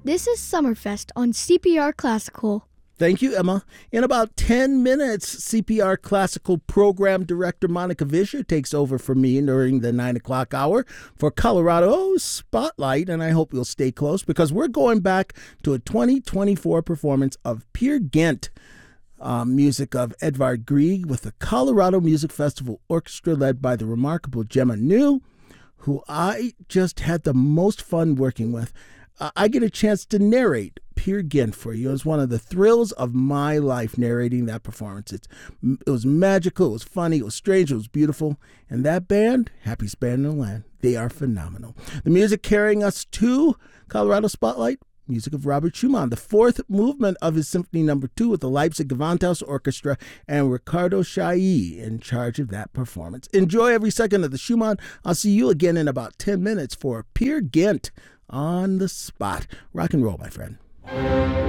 This is Summerfest on CPR Classical. Thank you, Emma. In about 10 minutes, CPR Classical Program Director Monica Vischer takes over for me during the 9 o'clock hour for Colorado Spotlight, and I hope you'll stay close because we're going back to a 2024 performance of Peer Gynt, music of Edvard Grieg with the Colorado Music Festival Orchestra led by the remarkable Gemma New, who I just had the most fun working with. I get a chance to narrate Peer Gynt for you. It was one of the thrills of my life narrating that performance. It was magical, it was funny, it was strange, it was beautiful. And that band, happiest band in the land, they are phenomenal. The music carrying us to Colorado Spotlight, music of Robert Schumann, the fourth movement of his Symphony No. 2 with the Leipzig Gewandhaus Orchestra and Ricardo Chailly in charge of that performance. Enjoy every second of the Schumann. I'll see you again in about 10 minutes for Peer Gynt on the spot. Rock and roll, my friend.